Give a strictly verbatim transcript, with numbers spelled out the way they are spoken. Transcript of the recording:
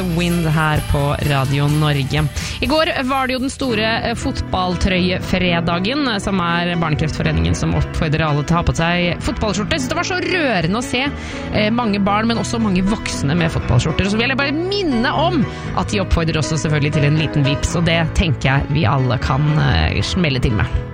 Wind her på Radio Norge. I går var det jo den store fotballtrøyefredagen, som er Barnekreftforeningen som oppfordrer alle til å ha på seg fotballskjorte. Så det var så rørende å se mange barn, men også mange voksne med fotballskjorter. Så vil jeg bare minne om at de oppfordrer også selvfølgelig til en liten vips, og det tenker jeg vi alle kan smelle til med.